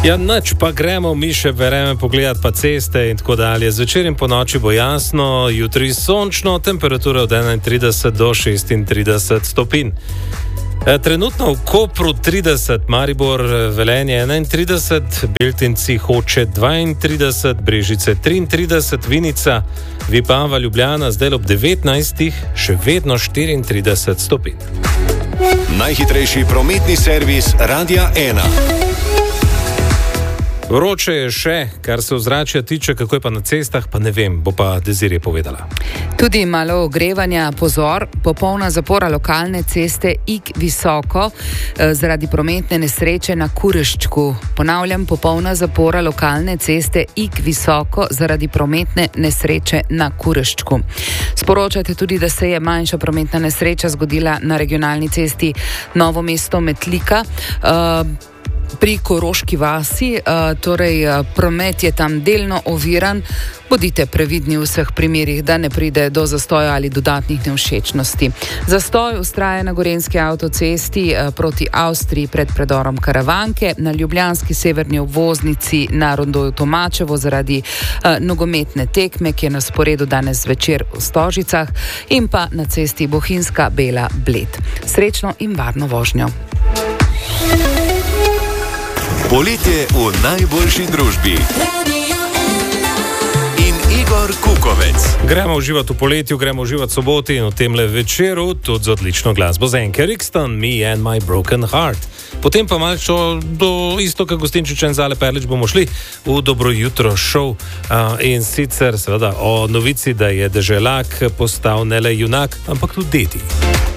Ja, nič, pa gremo mi še vreme pogledati pa ceste in tako dalje. Zvečer in po noči bo jasno, jutri sončno, temperatura od 31 do 36 stopinj. Trenutno v Kopru 30, Maribor, Velenje 31, Beltinci, Hoče 32, Brežice 33, Vinica, Vipava, Ljubljana zdaj ob 19, še vedno 34 stopinj. Najhitrejši prometni servis Radia 1. Vroče je še, kar se ozračja tiče, kako je pa na cestah, pa ne vem, bo pa Dezirje povedala. Tudi malo ogrevanja, pozor, popolna zapora lokalne ceste Ig visoko zaradi prometne nesreče na Kureščku. Ponavljam, popolna zapora lokalne ceste Ig visoko zaradi prometne nesreče na Kureščku. Sporočate tudi, da se je manjša prometna nesreča zgodila na regionalni cesti Novo mesto-Metlika. Pri Koroški vasi, torej promet je tam delno oviran. Bodite previdni v vseh primerih, da ne pride do zastoja ali dodatnih nevšečnosti. Zastoj vztraja na gorenjski avtocesti proti Avstriji pred predorom Karavanke, na ljubljanski severni obvoznici na rondoju Tomačevo zaradi nogometne tekme, ki je na sporedu danes zvečer v Stožicah, in pa na cesti Bohinjska Bela Bled. Srečno in varno vožnjo. Poletje v najboljši družbi. In Igor Kukovec. Gremo uživati v poletju, gremo uživati v soboti in v temle večeru, tudi z odlično glasbo Zenke Rixton, Me and My Broken Heart. Potem pa malce do istoka Gostinčiča in Zale Perlič bomo šli v Dobro jutro šov in sicer seveda o novici, da je deželak postal ne le junak, ampak tudi deti.